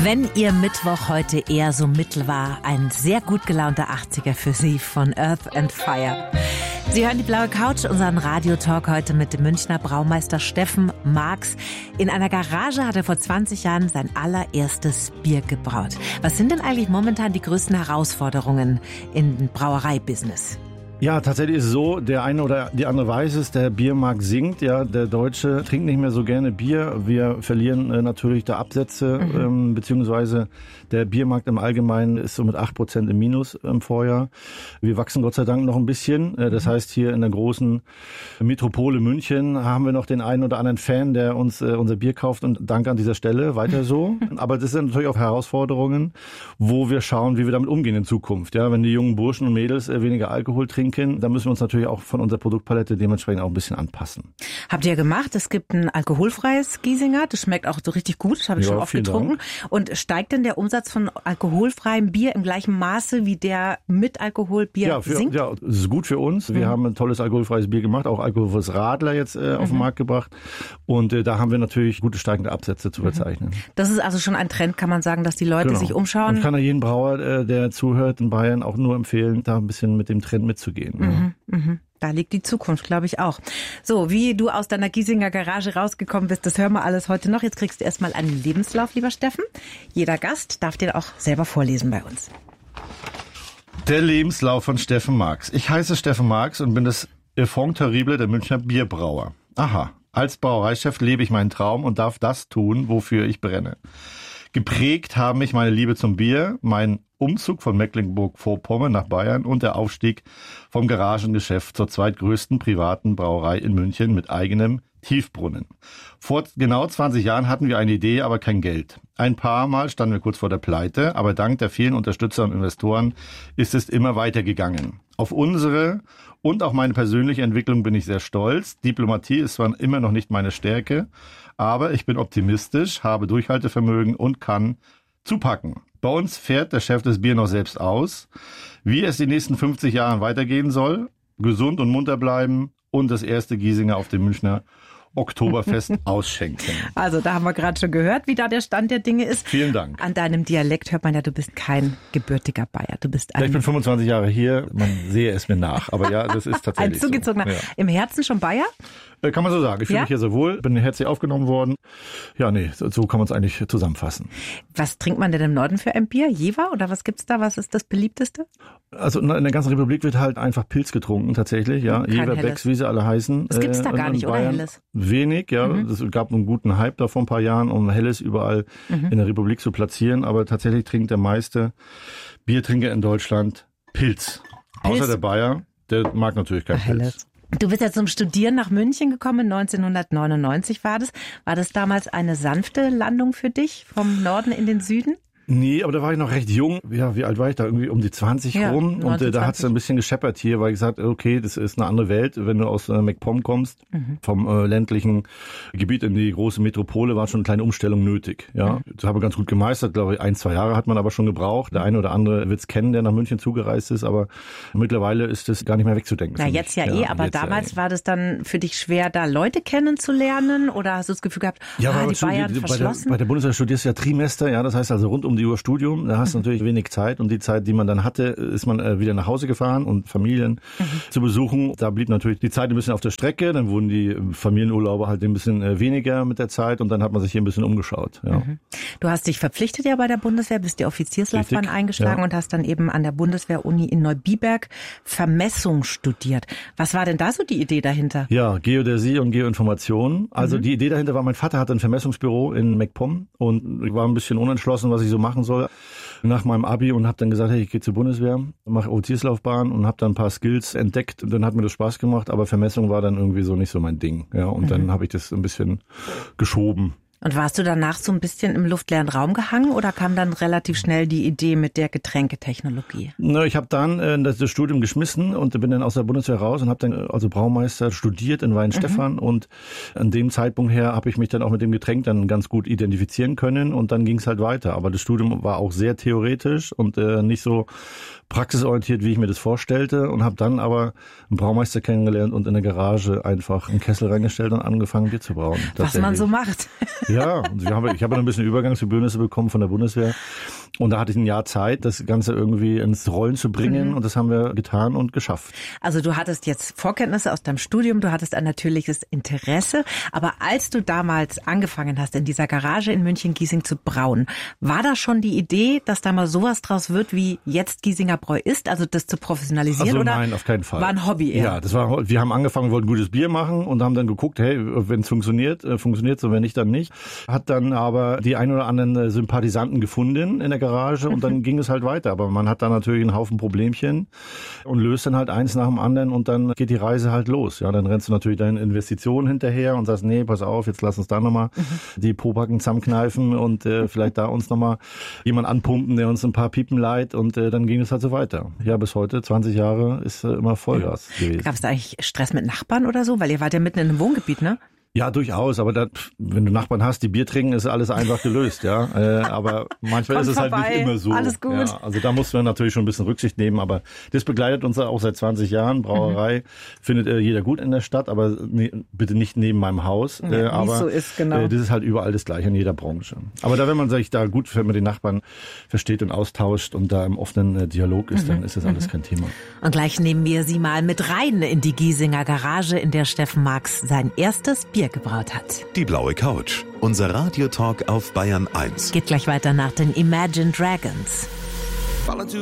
Wenn Ihr Mittwoch heute eher so mittel war, ein sehr gut gelaunter 80er für Sie von Earth and Fire. Sie hören die Blaue Couch, unseren Radiotalk heute mit dem Münchner Braumeister Steffen Marx. In einer Garage hat er vor 20 Jahren sein allererstes Bier gebraut. Was sind denn eigentlich momentan die größten Herausforderungen im Brauereibusiness? Ja, tatsächlich ist es so, der eine oder die andere weiß es, der Biermarkt sinkt. Ja, der Deutsche trinkt nicht mehr so gerne Bier. Wir verlieren natürlich da Absätze, beziehungsweise der Biermarkt im Allgemeinen ist so mit 8% im Minus im Vorjahr. Wir wachsen Gott sei Dank noch ein bisschen. Das heißt, hier in der großen Metropole München haben wir noch den einen oder anderen Fan, der uns unser Bier kauft, und danke an dieser Stelle, weiter so. Aber das sind natürlich auch Herausforderungen, wo wir schauen, wie wir damit umgehen in Zukunft. Ja, wenn die jungen Burschen und Mädels weniger Alkohol trinken, da müssen wir uns natürlich auch von unserer Produktpalette dementsprechend auch ein bisschen anpassen. Habt ihr gemacht? Es gibt ein alkoholfreies Giesinger, das schmeckt auch so richtig gut, das habe ich schon oft getrunken. Und steigt denn der Umsatz von alkoholfreiem Bier im gleichen Maße wie der mit Alkoholbier sinkt? Ja, das ist gut für uns. Wir haben ein tolles alkoholfreies Bier gemacht, auch alkoholfreies Radler jetzt auf den Markt gebracht. Und da haben wir natürlich gute steigende Absätze zu verzeichnen. Das ist also schon ein Trend, kann man sagen, dass die Leute sich umschauen. Und ich kann ja jeden Brauer, der zuhört in Bayern, auch nur empfehlen, da ein bisschen mit dem Trend mitzugehen. Da liegt die Zukunft, glaube ich auch. So, wie du aus deiner Giesinger Garage rausgekommen bist, das hören wir alles heute noch. Jetzt kriegst du erstmal einen Lebenslauf, lieber Steffen. Jeder Gast darf den auch selber vorlesen bei uns. Der Lebenslauf von Steffen Marx. Ich heiße Steffen Marx und bin das Enfant terrible der Münchner Bierbrauer. Aha, als Brauereichef lebe ich meinen Traum und darf das tun, wofür ich brenne. Geprägt haben mich meine Liebe zum Bier, mein Umzug von Mecklenburg-Vorpommern nach Bayern und der Aufstieg vom Garagengeschäft zur zweitgrößten privaten Brauerei in München mit eigenem Tiefbrunnen. Vor genau 20 Jahren hatten wir eine Idee, aber kein Geld. Ein paar Mal standen wir kurz vor der Pleite, aber dank der vielen Unterstützer und Investoren ist es immer weitergegangen. Auf unsere und auch meine persönliche Entwicklung bin ich sehr stolz. Diplomatie ist zwar immer noch nicht meine Stärke, aber ich bin optimistisch, habe Durchhaltevermögen und kann zupacken. Bei uns fährt der Chef das Bier noch selbst aus. Wie es die nächsten 50 Jahre weitergehen soll, gesund und munter bleiben und das erste Giesinger auf dem Münchner Oktoberfest ausschenken. Also da haben wir gerade schon gehört, wie da der Stand der Dinge ist. Vielen Dank. An deinem Dialekt hört man ja, du bist kein gebürtiger Bayer. Du bist ich bin 25 Jahre hier, man sehe es mir nach. Aber ja, das ist tatsächlich ein zugezogener. So. Ja. Im Herzen schon Bayer? Kann man so sagen. Ich fühle mich hier sehr wohl, bin herzlich aufgenommen worden. Ja, nee, so kann man es eigentlich zusammenfassen. Was trinkt man denn im Norden für ein Bier? Jever oder was gibt's da? Was ist das beliebteste? Also in der ganzen Republik wird halt einfach Pilz getrunken tatsächlich. Ja, Jever, Becks, wie sie alle heißen. Das gibt's da gar nicht, oder Helles? Wenig, ja. Es gab einen guten Hype da vor ein paar Jahren, um Helles überall in der Republik zu platzieren. Aber tatsächlich trinkt der meiste Biertrinker in Deutschland Pilz. Außer der Bayer, der mag natürlich kein Pilz. Du bist ja zum Studieren nach München gekommen, 1999 war das. War das damals eine sanfte Landung für dich, vom Norden in den Süden? Nee, aber da war ich noch recht jung. Ja, wie alt war ich da? Irgendwie um die 20 rum. 19, und da hat es ein bisschen gescheppert hier, weil ich gesagt, okay, das ist eine andere Welt. Wenn du aus MacPom kommst, vom ländlichen Gebiet in die große Metropole, war schon eine kleine Umstellung nötig. Ja, das habe ich ganz gut gemeistert. Glaube ich, 1-2 Jahre hat man aber schon gebraucht. Der eine oder andere wird es kennen, der nach München zugereist ist. Aber mittlerweile ist das gar nicht mehr wegzudenken. Na, jetzt ja aber damals war das dann für dich schwer, da Leute kennenzulernen? Oder hast du das Gefühl gehabt, die Bayern verschlossen? Bei der Bundeswehr studierst du ja Trimester, ja, das heißt also rund um die Uhr Studium, da hast du natürlich wenig Zeit und die Zeit, die man dann hatte, ist man wieder nach Hause gefahren und Familien zu besuchen. Da blieb natürlich die Zeit ein bisschen auf der Strecke, dann wurden die Familienurlaube halt ein bisschen weniger mit der Zeit und dann hat man sich hier ein bisschen umgeschaut. Ja. Du hast dich verpflichtet ja bei der Bundeswehr, bist die Offizierslaufbahn eingeschlagen und hast dann eben an der Bundeswehr-Uni in Neubiberg Vermessung studiert. Was war denn da so die Idee dahinter? Ja, Geodäsie und Geoinformation. Also die Idee dahinter war, mein Vater hatte ein Vermessungsbüro in MacPom und ich war ein bisschen unentschlossen, was ich so machen soll nach meinem Abi und habe dann gesagt, hey, ich gehe zur Bundeswehr, mache Offizierslaufbahn und habe dann ein paar Skills entdeckt und dann hat mir das Spaß gemacht, aber Vermessung war dann irgendwie so nicht so mein Ding. Ja, und dann habe ich das ein bisschen geschoben. Und warst du danach so ein bisschen im luftleeren Raum gehangen oder kam dann relativ schnell die Idee mit der Getränketechnologie? Na, ich habe dann das Studium geschmissen und bin dann aus der Bundeswehr raus und habe dann also Braumeister studiert in Weihenstephan und an dem Zeitpunkt her habe ich mich dann auch mit dem Getränk dann ganz gut identifizieren können und dann ging es halt weiter. Aber das Studium war auch sehr theoretisch und nicht so praxisorientiert, wie ich mir das vorstellte und habe dann aber einen Braumeister kennengelernt und in der Garage einfach einen Kessel reingestellt und angefangen, Bier zu brauen. Was man so macht. Ja, und ich habe ein bisschen Übergangsgebührnisse bekommen von der Bundeswehr. Und da hatte ich ein Jahr Zeit, das Ganze irgendwie ins Rollen zu bringen. Und das haben wir getan und geschafft. Also du hattest jetzt Vorkenntnisse aus deinem Studium, du hattest ein natürliches Interesse. Aber als du damals angefangen hast, in dieser Garage in München-Giesing zu brauen, war da schon die Idee, dass da mal sowas draus wird, wie jetzt Giesinger Bräu ist? Also das zu professionalisieren? Also oder nein, auf keinen Fall. War ein Hobby eher? Ja, wir haben angefangen, wollten gutes Bier machen und haben dann geguckt, hey, wenn es funktioniert, funktioniert es, und wenn nicht, dann nicht. Hat dann aber die ein oder anderen Sympathisanten gefunden in der Garage und dann ging es halt weiter. Aber man hat da natürlich einen Haufen Problemchen und löst dann halt eins nach dem anderen und dann geht die Reise halt los. Ja, dann rennst du natürlich deine Investitionen hinterher und sagst, nee, pass auf, jetzt lass uns da nochmal die Pobacken zusammenkneifen und vielleicht da uns nochmal jemand anpumpen, der uns ein paar Piepen leiht, und dann ging es halt so weiter. Ja, bis heute, 20 Jahre, ist immer Vollgas gewesen. Gab es da eigentlich Stress mit Nachbarn oder so? Weil ihr wart ja mitten in einem Wohngebiet, ne? Ja, durchaus, aber wenn du Nachbarn hast, die Bier trinken, ist alles einfach gelöst, ja. Aber manchmal ist es halt nicht immer so. Alles gut. Ja, also da muss man natürlich schon ein bisschen Rücksicht nehmen, aber das begleitet uns auch seit 20 Jahren. Brauerei findet jeder gut in der Stadt, aber bitte nicht neben meinem Haus. Ja, aber so ist, genau. Das ist halt überall das Gleiche in jeder Branche. Aber wenn man sich da gut mit den Nachbarn versteht und austauscht und da im offenen Dialog ist, dann ist das alles kein Thema. Und gleich nehmen wir Sie mal mit rein in die Giesinger Garage, in der Steffen Marx sein erstes Bier gebraut hat. Die blaue Couch, unser Radiotalk auf Bayern 1. Geht gleich weiter nach den Imagine Dragons.